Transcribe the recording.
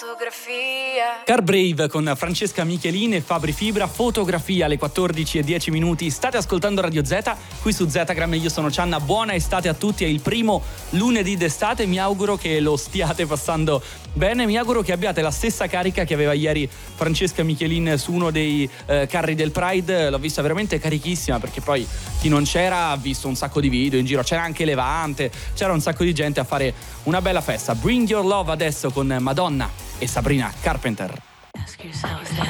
Fotografia. Car Brave con Francesca Michelin e Fabri Fibra, Fotografia alle 14:10. State ascoltando Radio Z, qui su Zetagram. Io sono Cianna, buona estate a tutti, è il primo lunedì d'estate, mi auguro che lo stiate passando bene, mi auguro che abbiate la stessa carica che aveva ieri Francesca Michelin su uno dei carri del Pride. L'ho vista veramente carichissima, perché poi chi non c'era ha visto un sacco di video in giro, c'era anche Levante, c'era un sacco di gente a fare una bella festa. Bring Your Love adesso con Madonna e Sabrina Carpenter. Ask yourself that.